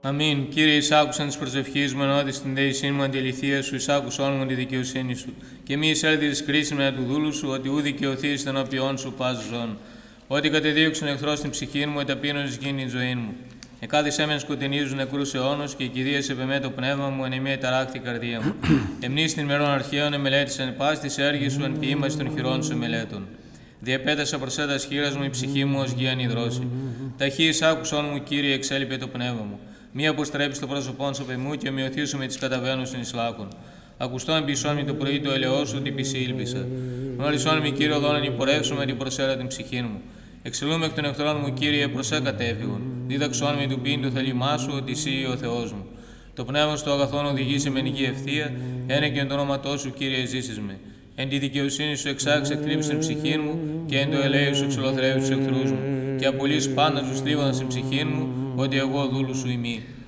Αμήν. Κύριε, εισάκουσαν τη προσευχή μου, ενώ στην δέησή μου αντιληφθία σου, εισάκουσον μου τη δικαιοσύνη σου. Και μη εισέλθει τη κρίση με του δούλου σου, ότι ου δικαιωθεί ενώπιον σου πα ζών. Ότι κατεδίωξον εχθρό στην ψυχή μου, εταπείνωση γίνει η ζωή μου. Εκάδισέ μεν σκοτεινίζουν νεκρού αιώνου, και κηδείες επεμέ το πνεύμα μου, εν εμέ ταράκτη καρδία μου. Εμνείς την μερών αρχαίων εμελέτησαν πα τη έργη σου, εν ποιήμαση των χειρών σου εμελέτων. Διεπέτασα προσέτα χείρα μου η ψυχή μου ω γη ανυδρώσει. Ταχύ εισάκουσον μου, Κύριε, εξέλιπε το πνεύμα μου. Μη αποστρέψει το πρόσωπόν σου μου και ομοιωθήσου με τι καταβαίνουσιν εις λάκων. Ακουστόν πισών με το πρωί το ελαιό σου, ότι πισήλπισα. Γνώρισόν με, Κύριε, οδόν υπορεύσουμε την προσέρα την ψυχή μου. Εξελούμε εκ των εχθρών μου, Κύριε, προσέ κατέφυγον. Δίδαξόν με του πίν του θελημά σου, ότι εσύ ο Θεό μου. Το πνεύμα στο αγαθόν οδηγήσει με νική ευθεία, ένε και εν το όνοματό σου, Κύριε, ζήσει με. Εν τη δικαιοσύνη σου εξάξει εκτρύψει την ψυχή μου, και εν το ελέη σου εξολοθρεύει του εχθρού μου. Και απολύσει πάντα του θλίβοντα στην ψυχή μου, ότι εγώ δούλου σου ημί.